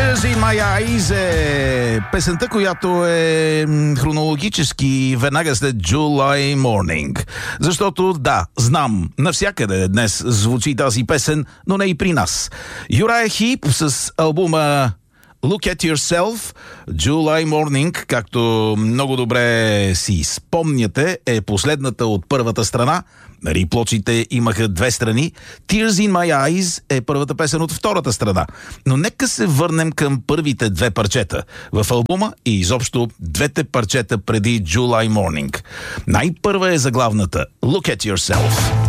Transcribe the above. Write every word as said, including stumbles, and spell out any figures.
Tears in My Eyes е песента, която е хронологически веднага след July Morning. Защото, да, знам, навсякъде днес звучи тази песен, но не и при нас. Uriah Heep с албума Look at Yourself, July Morning, както много добре си спомняте, е последната от първата страна. Риплочите имаха две страни. Tears in My Eyes е първата песен от втората страна. Но нека се върнем към първите две парчета в албума и изобщо двете парчета преди July Morning. Най-първа е заглавната Look at Yourself.